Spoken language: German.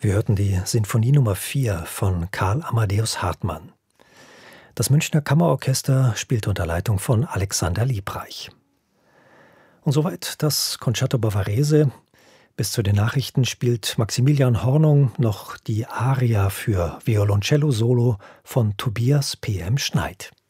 Wir hörten die Sinfonie Nummer 4 von Karl Amadeus Hartmann. Das Münchner Kammerorchester spielt unter Leitung von Alexander Liebreich. Und soweit das Concerto Bavarese. Bis zu den Nachrichten spielt Maximilian Hornung noch die Aria für Violoncello Solo von Tobias P.M. Schneid.